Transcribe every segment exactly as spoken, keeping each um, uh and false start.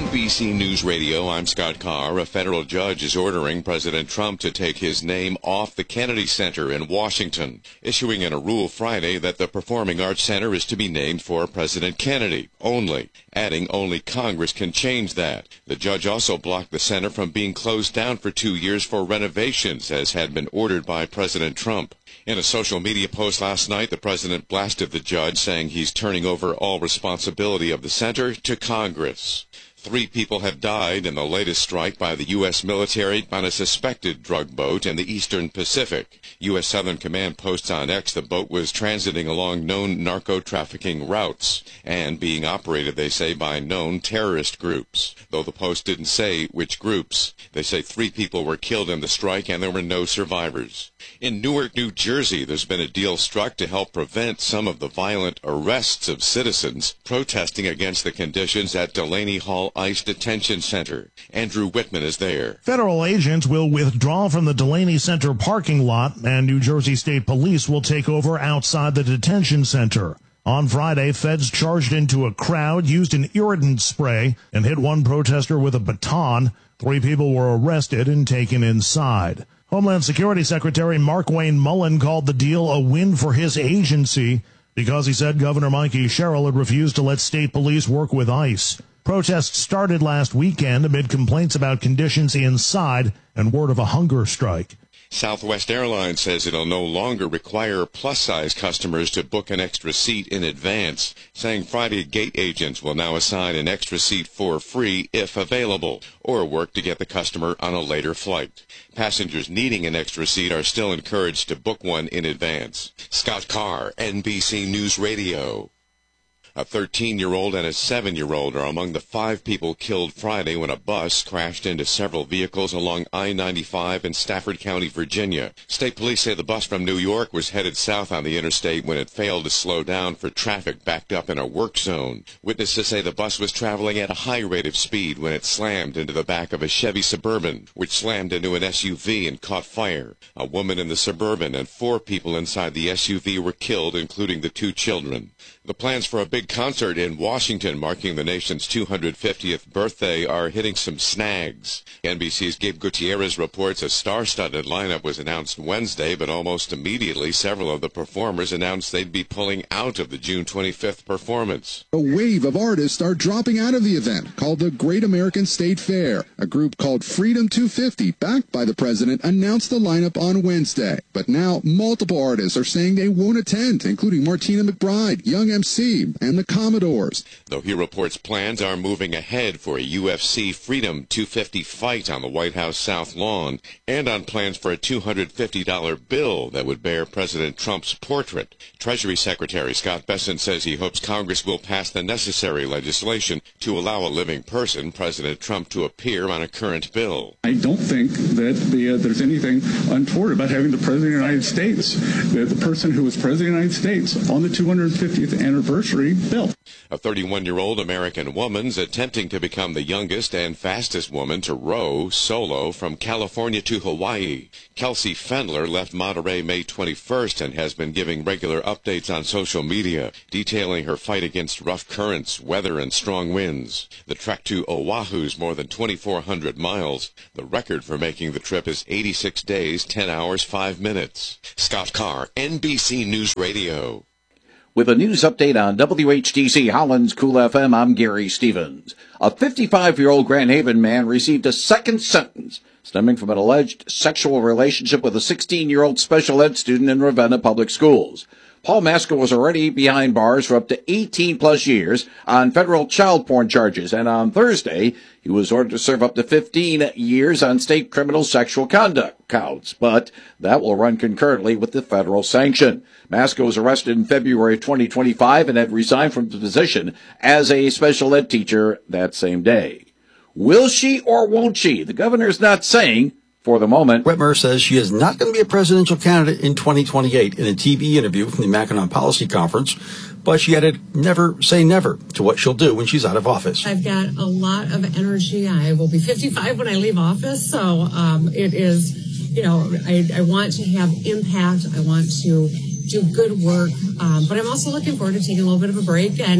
B C News Radio, I'm Scott Carr. A federal judge is ordering President Trump to take his name off the Kennedy Center in Washington, issuing in a rule Friday that the Performing Arts Center is to be named for President Kennedy only, adding only Congress can change that. The judge also blocked the center from being closed down for two years for renovations, as had been ordered by President Trump. In a social media post last night, the president blasted the judge, saying he's turning over all responsibility of the center to Congress. Three people have died in the latest strike by the U S military on a suspected drug boat in the eastern Pacific. U S Southern Command posts on X the boat was transiting along known narco-trafficking routes and being operated, they say, by known terrorist groups. Though the post didn't say which groups, they say three people were killed in the strike and there were no survivors. In Newark, New Jersey, there's been a deal struck to help prevent some of the violent arrests of citizens protesting against the conditions at Delaney Hall ICE Detention Center. Andrew Whitman is there. Federal agents will withdraw from the Delaney Center parking lot, and New Jersey State Police will take over outside the detention center. On Friday, feds charged into a crowd, used an irritant spray, and hit one protester with a baton. Three people were arrested and taken inside. Homeland Security Secretary Markwayne Mullin called the deal a win for his agency because he said Governor Mikey Sherrill had refused to let state police work with ICE. Protests started last weekend amid complaints about conditions inside and word of a hunger strike. Southwest Airlines says it'll no longer require plus-size customers to book an extra seat in advance, saying Friday gate agents will now assign an extra seat for free if available, or work to get the customer on a later flight. Passengers needing an extra seat are still encouraged to book one in advance. Scott Carr, N B C News Radio. A thirteen-year-old and a seven-year-old are among the five people killed Friday when a bus crashed into several vehicles along I ninety-five in Stafford County, Virginia. State police say the bus from New York was headed south on the interstate when it failed to slow down for traffic backed up in a work zone. Witnesses say the bus was traveling at a high rate of speed when it slammed into the back of a Chevy Suburban, which slammed into an S U V and caught fire. A woman in the Suburban and four people inside the S U V were killed, including the two children. The plans for a big concert in Washington marking the nation's two hundred fiftieth birthday are hitting some snags. N B C's Gabe Gutierrez reports a star-studded lineup was announced Wednesday, but almost immediately several of the performers announced they'd be pulling out of the June twenty-fifth performance. A wave of artists are dropping out of the event called the Great American State Fair. A group called Freedom two fifty, backed by the president, announced the lineup on Wednesday. But now multiple artists are saying they won't attend, including Martina McBride, Young M C, and the Commodores. Though he reports plans are moving ahead for a U F C Freedom two fifty fight on the White House South Lawn and on plans for a two hundred fifty dollars bill that would bear President Trump's portrait. Treasury Secretary Scott Bessent says he hopes Congress will pass the necessary legislation to allow a living person, President Trump, to appear on a current bill. I don't think that the, uh, there's anything untoward about having the President of the United States, the, the person who was President of the United States, on the two hundred fiftieth anniversary bill. A thirty-one-year-old American woman's attempting to become the youngest and fastest woman to row solo from California to Hawaii. Kelsey Fendler left Monterey May twenty-first and has been giving regular updates on social media, detailing her fight against rough currents, weather, and strong winds. The trek to Oahu's more than twenty-four hundred miles. The record for making the trip is eighty-six days, ten hours, five minutes. Scott Carr, N B C News Radio. With a news update on W H D C Holland's Cool F M, I'm Gary Stevens. A fifty-five-year-old Grand Haven man received a second sentence stemming from an alleged sexual relationship with a sixteen-year-old special ed student in Ravenna Public Schools. Paul Masco was already behind bars for up to eighteen-plus years on federal child porn charges, and on Thursday, he was ordered to serve up to fifteen years on state criminal sexual conduct counts, but that will run concurrently with the federal sanction. Masco was arrested in February twenty twenty-five and had resigned from the position as a special ed teacher that same day. Will she or won't she? The governor's not saying for the moment. Whitmer says she is not going to be a presidential candidate in twenty twenty-eight in a T V interview from the Mackinac Policy Conference, but she added never say never to what she'll do when she's out of office. I've got a lot of energy. I will be fifty-five when I leave office, so um, it is, you know, I, I want to have impact. I want to do good work, um, but I'm also looking forward to taking a little bit of a break and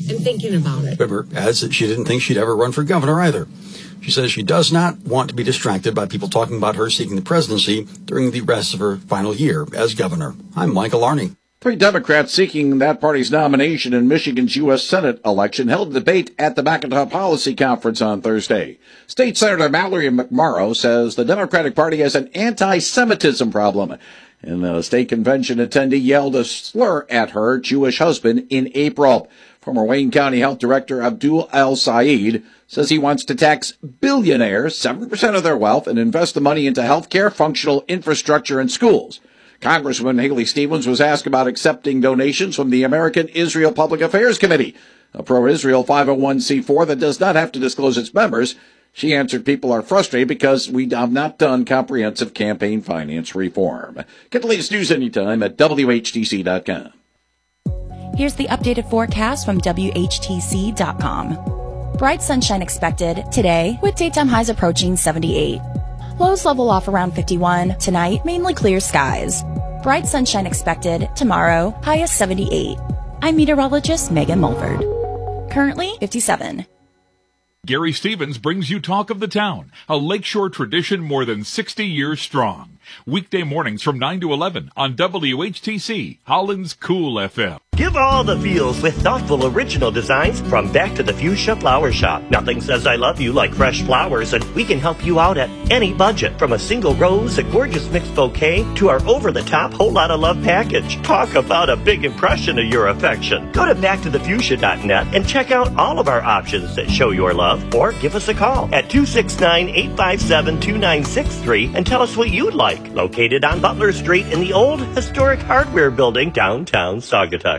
and thinking about it. Weber adds that she didn't think she'd ever run for governor either. She says she does not want to be distracted by people talking about her seeking the presidency during the rest of her final year as governor. I'm Michael Arney. Three Democrats seeking that party's nomination in Michigan's U S Senate election held a debate at the Macintosh Policy Conference on Thursday. State Senator Mallory McMorrow says the Democratic Party has an anti-Semitism problem, and the state convention attendee yelled a slur at her Jewish husband in April. Former Wayne County Health Director Abdul El-Sayed says he wants to tax billionaires seven percent of their wealth and invest the money into health care, functional infrastructure, and schools. Congresswoman Haley Stevens was asked about accepting donations from the American Israel Public Affairs Committee, a pro-Israel five oh one c four that does not have to disclose its members. She answered people are frustrated because we have not done comprehensive campaign finance reform. Get the latest news anytime at W H T C dot com. Here's the updated forecast from W H T C dot com. Bright sunshine expected today with daytime highs approaching seventy-eight. Lows level off around fifty-one. Tonight, mainly clear skies. Bright sunshine expected tomorrow, high of seventy-eight. I'm meteorologist Megan Mulford. Currently fifty-seven. Gary Stevens brings you Talk of the Town, a lakeshore tradition more than sixty years strong. Weekday mornings from nine to eleven on W H T C, Holland's Cool F M. Give all the feels with thoughtful original designs from Back to the Fuchsia Flower Shop. Nothing says I love you like fresh flowers, and we can help you out at any budget. From a single rose, a gorgeous mixed bouquet, to our over-the-top whole lot of love package. Talk about a big impression of your affection. Go to back to the fuchsia dot net and check out all of our options that show your love, or give us a call at two six nine, eight five seven, two nine six three and tell us what you'd like. Located on Butler Street in the old historic hardware building downtown Saugatuck.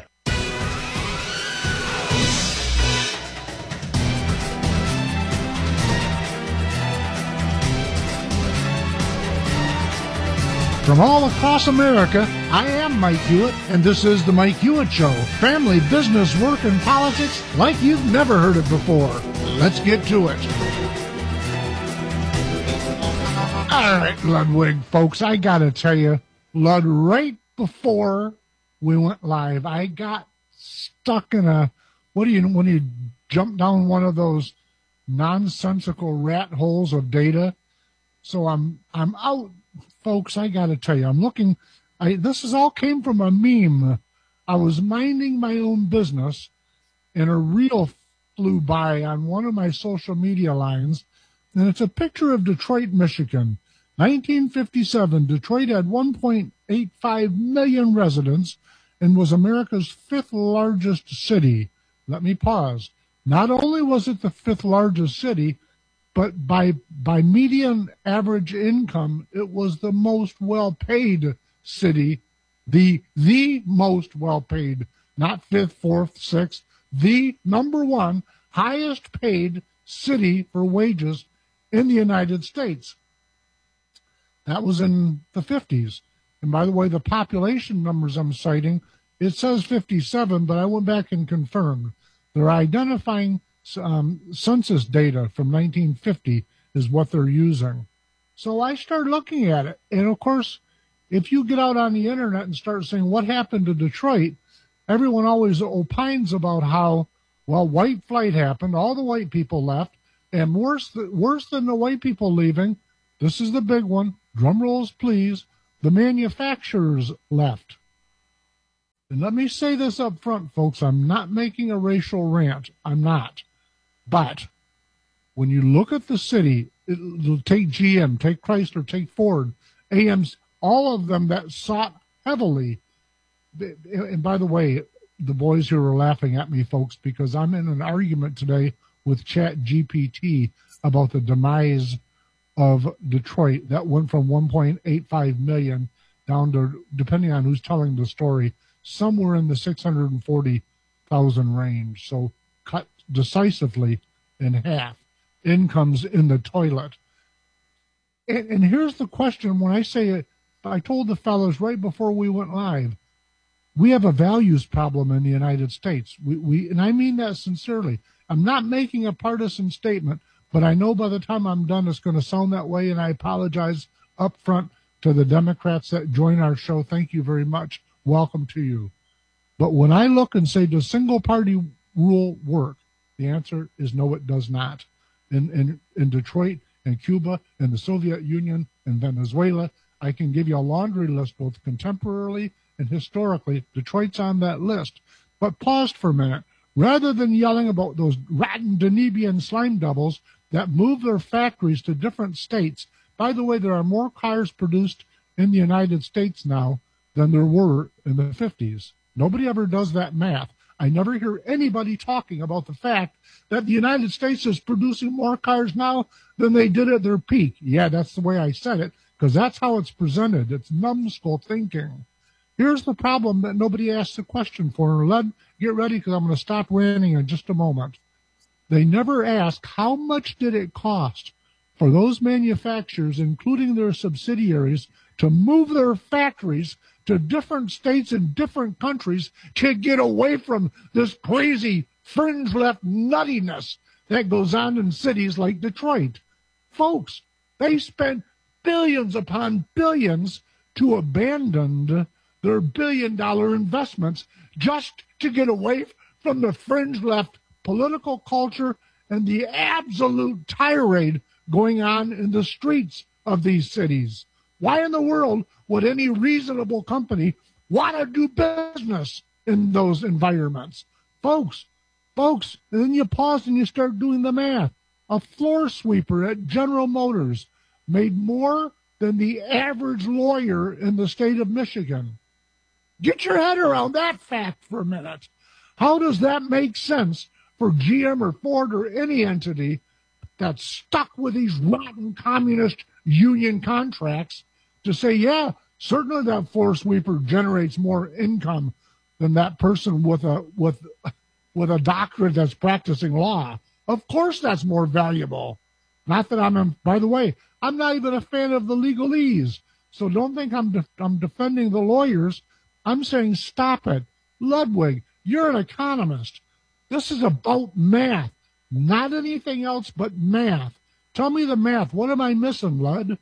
From all across America, I am Mike Hewitt, and this is The Mike Hewitt Show. Family, business, work, and politics like you've never heard it before. Let's get to it. All right, Ludwig, folks, I got to tell you, Lud, right before we went live, I got stuck in a, what do you, when you jump down one of those nonsensical rat holes of data? So I'm, I'm out. Folks, I got to tell you, I'm looking, I, this is all came from a meme. I was minding my own business, and a reel flew by on one of my social media lines, and it's a picture of Detroit, Michigan. nineteen fifty-seven, Detroit had one point eight five million residents and was America's fifth largest city. Let me pause. Not only was it the fifth largest city, but by by median average income, it was the most well-paid city, the the most well-paid, not fifth, fourth, sixth, the number one highest paid city for wages in the United States. That was in the fifties. And by the way, the population numbers I'm citing, it says fifty-seven, but I went back and confirmed. They're identifying Um, census data from nineteen fifty is what they're using. So I started looking at it. And of course, if you get out on the internet and start saying what happened to Detroit, everyone always opines about how, well, white flight happened, all the white people left, and worse, th- worse than the white people leaving, this is the big one, drum rolls please, the manufacturers left. And let me say this up front, folks, I'm not making a racial rant. I'm not. But when you look at the city, it, take G M, take Chrysler, take Ford, A Ms, all of them that sought heavily. And by the way, the boys here are laughing at me, folks, because I'm in an argument today with Chat G P T about the demise of Detroit. That went from one point eight five million down to, depending on who's telling the story, somewhere in the six hundred forty thousand range. So cut decisively in half. Incomes in the toilet. And, and here's the question. When I say it, I told the fellows right before we went live, we have a values problem in the United States. We, we, and I mean that sincerely. I'm not making a partisan statement, but I know by the time I'm done, it's going to sound that way. And I apologize up front to the Democrats that join our show. Thank you very much. Welcome to you. But when I look and say, does single party rule work? The answer is no, it does not. In, in, in Detroit and Cuba and the Soviet Union and Venezuela, I can give you a laundry list both contemporarily and historically. Detroit's on that list. But pause for a minute. Rather than yelling about those rotten Danubian slime devils that move their factories to different states, by the way, there are more cars produced in the United States now than there were in the fifties. Nobody ever does that math. I never hear anybody talking about the fact that the United States is producing more cars now than they did at their peak. Yeah, that's the way I said it, because that's how it's presented. It's numbskull thinking. Here's the problem that nobody asks a question for. Led, get ready, because I'm going to stop ranting in just a moment. They never ask how much did it cost for those manufacturers, including their subsidiaries, to move their factories to different states and different countries to get away from this crazy fringe left nuttiness that goes on in cities like Detroit. Folks, they spent billions upon billions to abandon their billion dollar investments just to get away from the fringe left political culture and the absolute tirade going on in the streets of these cities. Why in the world would any reasonable company want to do business in those environments? Folks, folks, and then you pause and you start doing the math. A floor sweeper at General Motors made more than the average lawyer in the state of Michigan. Get your head around that fact for a minute. How does that make sense for G M or Ford or any entity that's stuck with these rotten communist union contracts to say, yeah, certainly that floor sweeper generates more income than that person with a with with a doctorate that's practicing law. Of course that's more valuable. Not that I'm, a, by the way, I'm not even a fan of the legalese. So don't think I'm de- I'm defending the lawyers. I'm saying stop it. Ludwig, you're an economist. This is about math, not anything else but math. Tell me the math. What am I missing, Lud?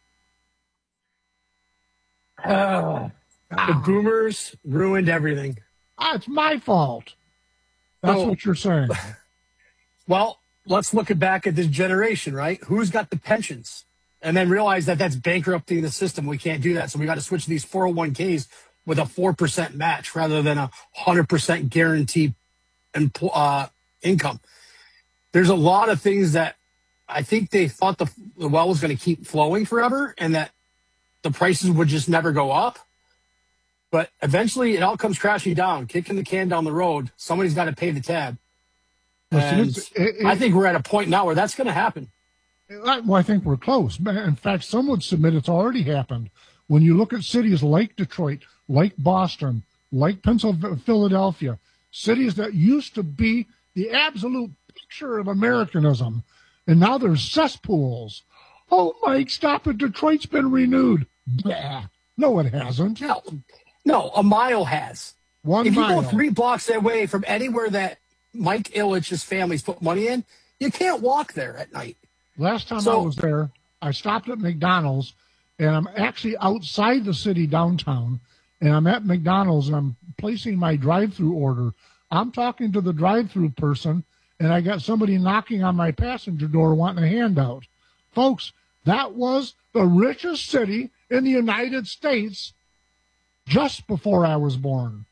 Uh, the boomers ruined everything. Ah, it's my fault. That's So- what you're saying. Well, let's look back at this generation, right? Who's got the pensions? And then realize that that's bankrupting the system. We can't do that. So we got to switch to these four oh one k's with a four percent match rather than a one hundred percent guaranteed empl- uh, income. There's a lot of things that I think they thought the, the well was going to keep flowing forever and that the prices would just never go up. But eventually it all comes crashing down, kicking the can down the road. Somebody's got to pay the tab. Listen, And it's- it- it- I think we're at a point now where that's going to happen. Well, I think we're close. In fact, some would submit it's already happened. When you look at cities like Detroit, like Boston, like Pennsylvania, Philadelphia, cities that used to be the absolute picture of Americanism, and now there's cesspools. Oh, Mike, stop it. Detroit's been renewed. Bah. No, it hasn't. No, no, a mile has. One if mile. you go three blocks away from anywhere that Mike Ilitch's family's put money in, you can't walk there at night. Last time So- I was there, I stopped at McDonald's, and I'm actually outside the city downtown, and I'm at McDonald's, and I'm placing my drive-through order. I'm talking to the drive-through person, and I got somebody knocking on my passenger door wanting a handout. Folks, that was the richest city in the United States just before I was born.